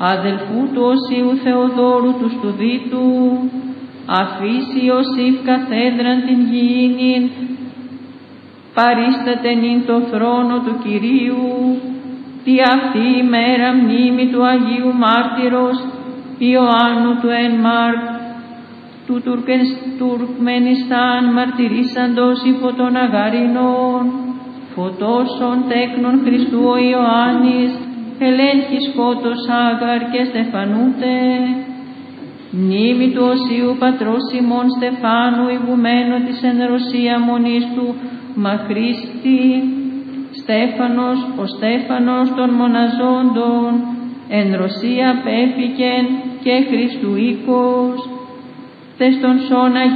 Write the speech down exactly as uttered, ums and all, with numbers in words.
αδελφού του Οσίου Θεοδόρου του Στουδίτου, αφήσει Ιωσήφ καθέδραν την γηίνην, παρίστατεν ειν το θρόνο του Κυρίου, τι αυτή η μέρα μνήμη του Αγίου Μάρτυρος Ιωάννου του εν Μάρκ, του Τουρκμενιστάν μαρτυρήσαντος υπό των Αγαρινών, φωτώσεων τέκνων Χριστού ο Ιωάννης, ελέγχει σκότος Άγαρ και Στεφανούτε, μνήμη του Οσίου Πατρός ημών Στεφάνου, ηγουμένου της εν Ρωσία μονής του Μαχρίστη, Στέφανος, ο Στέφανος των μοναζόντων, εν Ρωσία πέφηκεν και Χριστού οίκος, τες των σώνα